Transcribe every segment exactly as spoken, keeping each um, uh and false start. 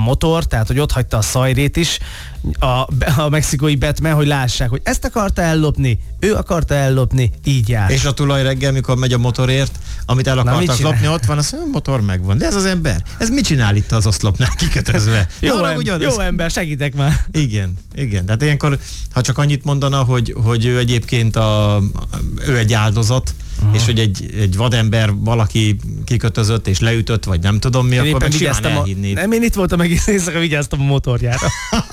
motor, tehát hogy ott hagyta a szajrét is a, a mexikói Batman, hogy lássák, hogy ezt akarta ellopni, ő akarta ellopni, így jár. És a tulaj reggel, mikor megy a motorért, amit el akartak lopni, ott van, az a motor megvan. De ez az ember, ez mit csinál itt az oszlopnál kikötözve? Jó, em, jó ember, segítek már. Igen, igen. Tehát ilyenkor, ha csak annyit mondana, hogy, hogy ő egyébként a, ő egy áldozat, uh-huh. és hogy egy, egy vadember valaki kikötözött és leütött, vagy nem tudom mi, én akkor meg simán elhinnéd. Nem, én itt voltam egész éjszaka, vigyáztam a motorjára.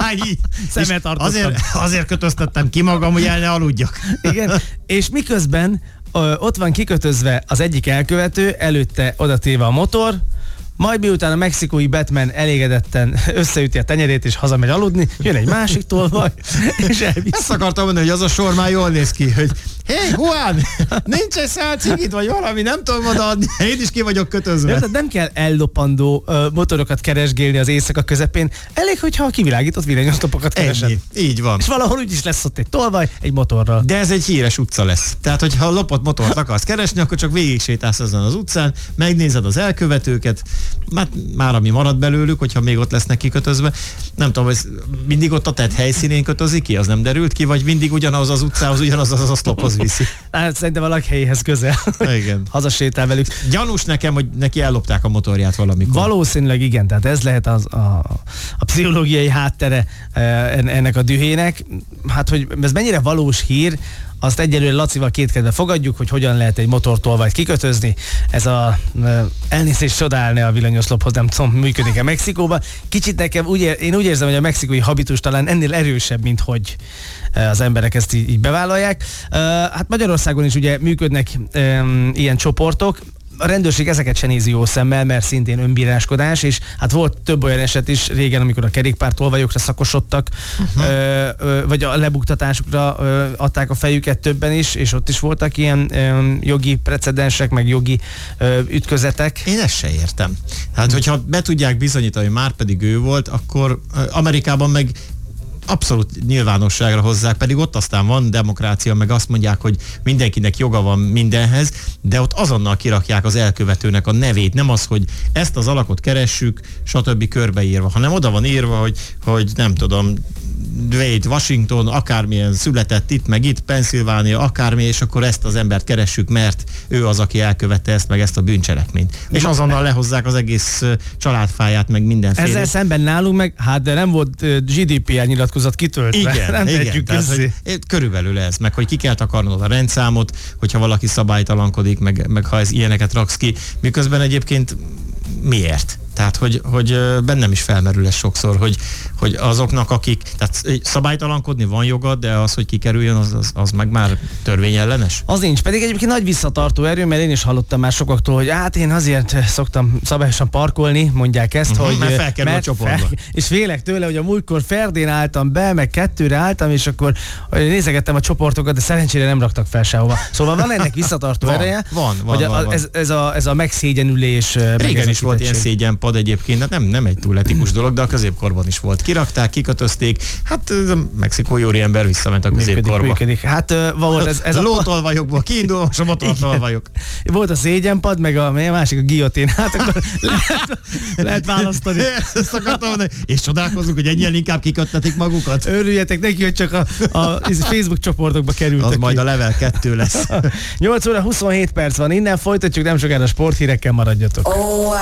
Szemet azért, azért kötöztettem ki magam, hogy el ne aludjak. Igen, és miközben ö, ott van kikötözve az egyik elkövető, előtte odatéve a motor, majd miután a mexikói Batman elégedetten összeüti a tenyerét és hazamegy aludni, jön egy másik tolvaj, és elviszi. Ezt akartam mondani, hogy az a sor már jól néz ki, hogy hé, hey, Juan, nincs egy szál cigit, vagy valami, nem tudom odaadni, én is ki vagyok kötözve. Nem, nem kell ellopandó uh, motorokat keresgélni az éjszaka közepén, elég, hogyha a kivilágított villanyoszlopokat keresed. Ennyi, így van. És valahol úgyis lesz ott egy tolvaj, egy motorral. De ez egy híres utca lesz. Tehát, hogyha lopott motort akarsz keresni, akkor csak végig sétálsz ezen az utcán, megnézed az elkövetőket, már, már ami marad belőlük, hogyha még ott lesznek kikötözve. Nem tudom, ez mindig ott a tett helyszínén kötözik ki, az nem derült ki, vagy mindig ugyanaz az utcához, ugyanaz az oszlophoz viszi. Hát szerintem a lakhelyéhez közel. Igen. Hazasétál velük. Gyanús nekem, hogy neki ellopták a motorját valamikor. Valószínűleg igen, tehát ez lehet az, a, a pszichológiai háttere ennek a dühének. Hát, hogy ez mennyire valós hír, azt egyelőre Lacival kétkedve fogadjuk, hogy hogyan lehet egy motortolvajt kikötözni. Ez a elnézést csodálni a villanyoszlophoz, nem tudom, működik-e Mexikóban. Kicsit nekem, úgy ér, én úgy érzem, hogy a mexikói habitus talán ennél erősebb, mint hogy az emberek ezt így, így bevállalják. Hát Magyarországon is ugye működnek um, ilyen csoportok. A rendőrség ezeket se nézi jó szemmel, mert szintén önbíráskodás, és hát volt több olyan eset is régen, amikor a kerékpártolvajokra szakosodtak, uh-huh. ö, ö, vagy a lebuktatásukra ö, adták a fejüket többen is, és ott is voltak ilyen ö, jogi precedensek, meg jogi ö, ütközetek. Én ezt se értem. Hát, hogyha be tudják bizonyítani, hogy már pedig ő volt, akkor Amerikában meg abszolút nyilvánosságra hozzák, pedig ott aztán van demokrácia, meg azt mondják, hogy mindenkinek joga van mindenhez, de ott azonnal kirakják az elkövetőnek a nevét, nem az, hogy ezt az alakot keressük, stb. Körbeírva, hanem oda van írva, hogy, hogy nem tudom, Dwayne Washington, akármilyen született itt, meg itt, Pennsylvania, akármi, és akkor ezt az embert keressük, mert ő az, aki elkövette ezt, meg ezt a bűncselekményt. És azonnal lehozzák az egész családfáját, meg mindenféle. Ezzel szemben nálunk meg, hát de nem volt gé dé pé er nyilatkozat kitöltve. Igen, nem igen. Tehát, hogy, körülbelül ez, meg hogy ki kell takarnod a rendszámot, hogyha valaki szabálytalankodik, meg, meg ha ez ilyeneket raksz ki, miközben egyébként miért? Tehát, hogy, hogy bennem is felmerül ez sokszor, hogy, hogy azoknak, akik, tehát szabálytalankodni van joga, de az, hogy kikerüljön, az, az, az meg már törvényellenes? Az nincs, pedig egyébként nagy visszatartó erő, mert én is hallottam már sokaktól, hogy hát én azért szoktam szabályosan parkolni, mondják ezt, uh-huh, hogy... Mert felkerül mert a csoportba. Fel, és félek tőle, hogy a múltkor Ferdén álltam be, meg kettőre álltam, és akkor nézegettem a csoportokat, de szerencsére nem raktak fel sehova. Szóval van ennek visszatartó van, ereje? Van, van, hogy van, a, van. Ez, ez, a, ez a megszégyenülés... Régen is volt ilyen szégyen pad egyébként, hát nem, nem egy túl etikus dolog, de a középkorban is volt. Kirakták, kikötözték, hát a mexikói úriember visszament a középkorba. Működik. Hát volt ez, ez a lótolvajokból kiindul, most a motortolvajok. Volt a szégyenpad, meg a, a másik a guillotine, hát akkor lehet, lehet választani. Ezt akartam mondani. És csodálkozunk, hogy ennyien inkább kiköttetik magukat. Örüljetek neki, hogy csak a, a Facebook csoportokba kerültek. Az majd a level kettő lesz. nyolc óra huszonhét perc van innen, folytatjuk nem sokára a sporthírekkel, maradjatok. Oh,